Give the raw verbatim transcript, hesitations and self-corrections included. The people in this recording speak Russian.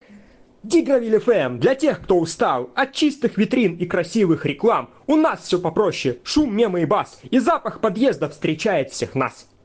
Дигровиль эф эм для тех, кто устал от чистых витрин и красивых реклам. У нас все попроще: шум, мемы и бас, и запах подъезда встречает всех нас.